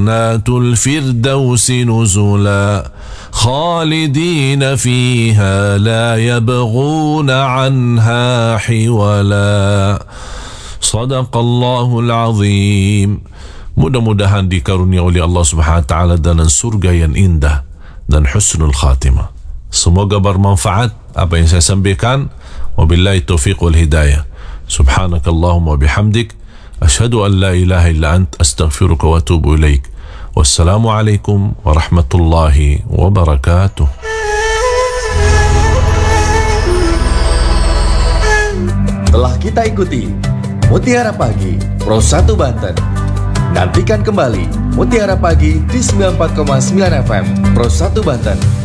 جنات الفردوس نزلا خالدين فيها لا يبغون عنها حولا. Sadaqallahul Azim. Mudah-mudahan dikarunia oleh Allah Subhanahu wa taala dengan surga yang indah dan husnul khatimah. Semoga bermanfaat apa yang saya sampaikan. Wabillahi taufiq wal hidayah. Subhanakallahumma bihamdik asyhadu an la ilaha illa ant astaghfiruka wa atubu ilaik. Wassalamualaikum warahmatullahi wabarakatuh. Telah kita ikuti Mutiara Pagi Pro 1 Banten. Nantikan kembali Mutiara Pagi di 94,9 FM Pro 1 Banten.